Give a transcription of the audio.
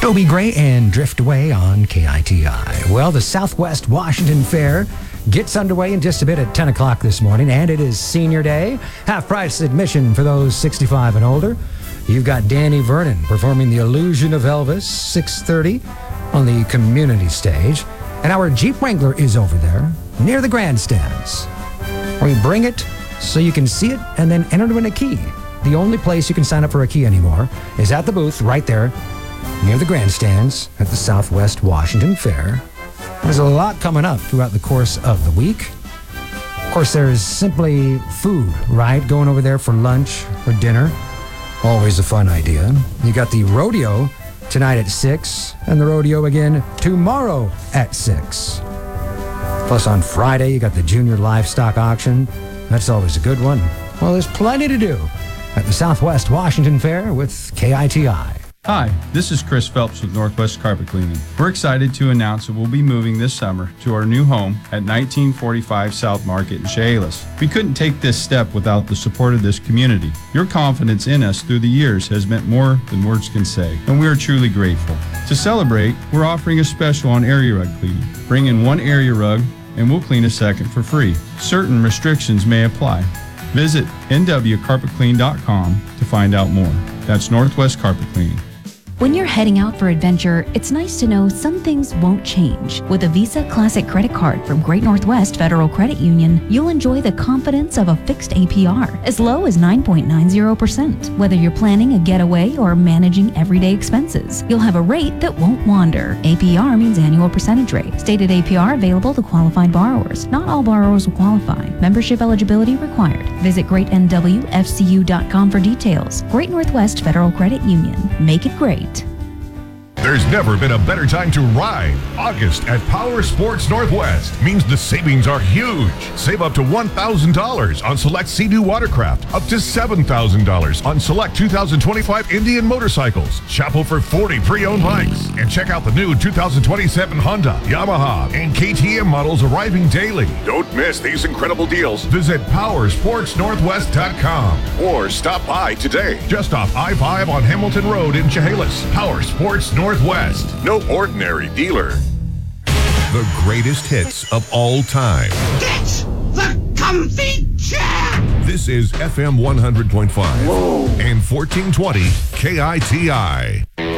Dobie Gray and Drift Away on KITI. Well, the Southwest Washington Fair gets underway in just a bit at 10 o'clock this morning, and it is Senior Day. Half-price admission for those 65 and older. You've got Danny Vernon performing The Illusion of Elvis, 6:30 on the community stage. And our Jeep Wrangler is over there near the grandstands. We bring it so you can see it and then enter to win a key. The only place you can sign up for a key anymore is at the booth right there near the grandstands at the Southwest Washington Fair. There's a lot coming up throughout the course of the week. Of course, there's simply food, right? Going over there for lunch or dinner. Always a fun idea. You got the rodeo tonight at 6, and the rodeo again tomorrow at 6. Plus on Friday, you got the junior livestock auction. That's always a good one. Well, there's plenty to do at the Southwest Washington Fair with KITI. Hi, this is Chris Phelps with Northwest Carpet Cleaning. We're excited to announce that we'll be moving this summer to our new home at 1945 South Market in Chehalis. We couldn't take this step without the support of this community. Your confidence in us through the years has meant more than words can say, and we are truly grateful. To celebrate, we're offering a special on area rug cleaning. Bring in one area rug and we'll clean a second for free. Certain restrictions may apply. Visit nwcarpetclean.com to find out more. That's Northwest Carpet Cleaning. When you're heading out for adventure, it's nice to know some things won't change. With a Visa Classic credit card from Great Northwest Federal Credit Union, you'll enjoy the confidence of a fixed APR, as low as 9.90%. Whether you're planning a getaway or managing everyday expenses, you'll have a rate that won't wander. APR means annual percentage rate. Stated APR available to qualified borrowers. Not all borrowers will qualify. Membership eligibility required. Visit greatnwfcu.com for details. Great Northwest Federal Credit Union. Make it great. There's never been a better time to ride. August at Power Sports Northwest means the savings are huge. Save up to $1,000 on select Sea-Doo watercraft, up to $7,000 on select 2025 Indian motorcycles. Shop for 40 pre-owned bikes. And check out the new 2027 Honda, Yamaha, and KTM models arriving daily. Don't miss these incredible deals. Visit PowerSportsNorthwest.com or stop by today. Just off I-5 on Hamilton Road in Chehalis. Power Sports Northwest. No ordinary dealer. The greatest hits of all time. Get the comfy chair! This is FM 100.5 and 1420 KITI.